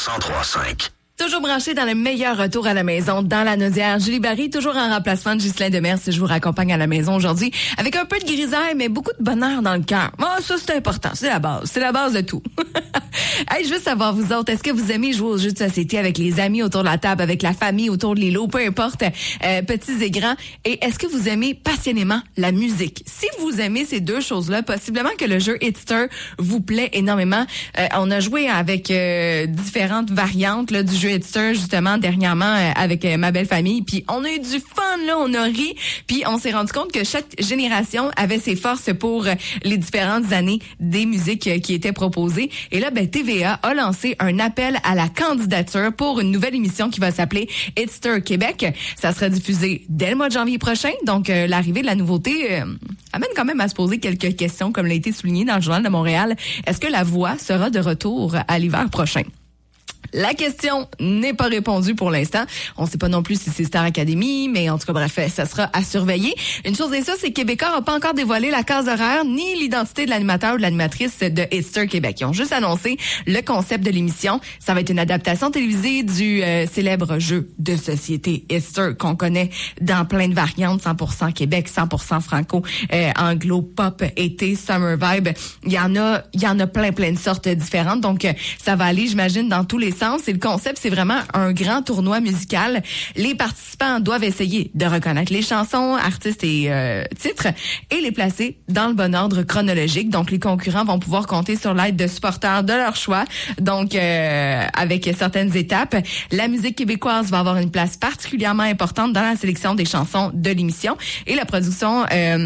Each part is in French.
103.5. Toujours branché dans le meilleur retour à la maison dans la Naudière. Julie Barry, toujours en remplacement de Ghislain Demers. Je vous raccompagne à la maison aujourd'hui avec un peu de grisaille, mais beaucoup de bonheur dans le cœur. Bon, ça, c'est important. C'est la base. C'est la base de tout. Hey, je veux savoir, vous autres, est-ce que vous aimez jouer aux jeux de société avec les amis autour de la table, avec la famille autour de l'îlot, peu importe, petits et grands? Et est-ce que vous aimez passionnément la musique? Si vous aimez ces deux choses-là, possiblement que le jeu Hitster vous plaît énormément. On a joué avec différentes variantes là, du jeu Hitster, justement, dernièrement, avec ma belle famille. Puis on a eu du fun, là, on a ri. Puis on s'est rendu compte que chaque génération avait ses forces pour les différentes années des musiques qui étaient proposées. Et là, TVA a lancé un appel à la candidature pour une nouvelle émission qui va s'appeler Hitster Québec. Ça sera diffusé dès le mois de janvier prochain. Donc, l'arrivée de la nouveauté amène quand même à se poser quelques questions, comme l'a été souligné dans le Journal de Montréal. Est-ce que la voix sera de retour à l'hiver prochain? La question n'est pas répondue pour l'instant. On ne sait pas non plus si c'est Star Academy, mais en tout cas, bref, ça sera à surveiller. Une chose est ça, c'est que Québécois n'a pas encore dévoilé la case horaire ni l'identité de l'animateur ou de l'animatrice de Hitster Québec. Ils ont juste annoncé le concept de l'émission. Ça va être une adaptation télévisée du célèbre jeu de société Hitster qu'on connaît dans plein de variantes, 100% Québec, 100% franco, anglo, pop, été, summer vibe. Il y en a plein de sortes différentes. Donc, ça va aller, j'imagine, dans tous les sens. Et le concept, c'est vraiment un grand tournoi musical. Les participants doivent essayer de reconnaître les chansons, artistes et titres et les placer dans le bon ordre chronologique. Donc, les concurrents vont pouvoir compter sur l'aide de supporters de leur choix. Donc, avec certaines étapes, la musique québécoise va avoir une place particulièrement importante dans la sélection des chansons de l'émission. Et la production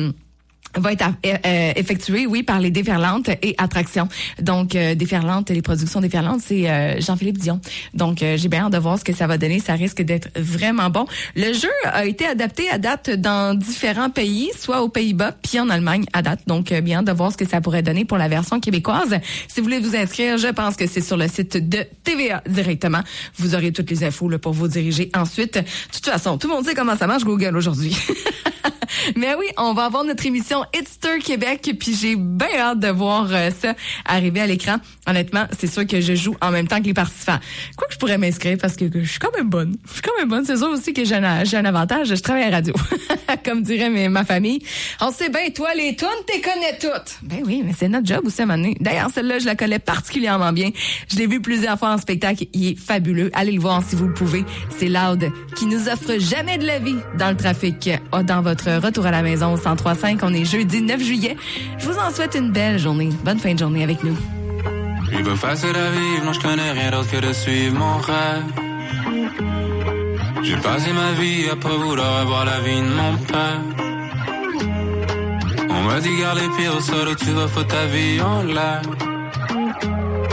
va être effectué, oui, par les Déferlantes et Attractions. Donc, Déferlantes, les productions Déferlantes, c'est Jean-Philippe Dion. Donc, j'ai bien hâte de voir ce que ça va donner. Ça risque d'être vraiment bon. Le jeu a été adapté à date dans différents pays, soit aux Pays-Bas, puis en Allemagne à date. Donc, bien hâte de voir ce que ça pourrait donner pour la version québécoise. Si vous voulez vous inscrire, je pense que c'est sur le site de TVA directement. Vous aurez toutes les infos là, pour vous diriger ensuite. De toute façon, tout le monde sait comment ça marche Google aujourd'hui. Mais oui, on va avoir notre émission Hitster Québec, puis j'ai bien hâte de voir ça arriver à l'écran. Honnêtement, c'est sûr que je joue en même temps que les participants. Quoi que je pourrais m'inscrire parce que je suis quand même bonne. C'est sûr aussi que j'ai un avantage, je travaille à la radio. Comme dirait ma famille. On sait bien, toi, les tunes, t'es connais toutes. Ben oui, mais c'est notre job aussi à un moment donné. D'ailleurs, celle-là, je la connais particulièrement bien. Je l'ai vu plusieurs fois en spectacle. Il est fabuleux. Allez le voir si vous le pouvez. C'est Loud qui nous offre jamais de la vie dans le trafic. Dans votre retour à la maison au 103.5. On est jeudi 9 juillet. Je vous en souhaite une belle journée. Bonne fin de journée avec nous. Il peut facile à vivre, non je connais rien d'autre que de suivre mon rêve. J'ai passé ma vie après vouloir avoir la vie de mon père. On m'a dit garde les pieds au sol ou tu vas foutre ta vie en l'air.